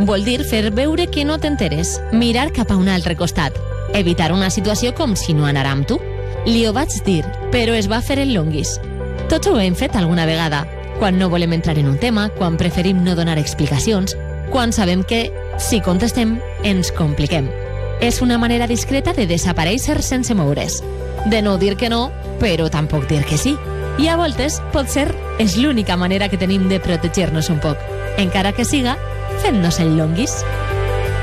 Vol dir fer veure que no t'enteres, mirar cap a un altre costat, evitar una situació com si no anara amb tu. Li ho vaig dir, però es va fer el longuis. Tots ho hem fet alguna vegada, quan no volem entrar en un tema, quan preferim no donar explicacions, quan sabem que, si contestem, ens compliquem. És una manera discreta de desaparèixer sense moure's, de no dir que no, però tampoc dir que sí. I a voltes, potser, és l'única manera que tenim de protegir-nos un poc, encara que siga fent-nos el longuis.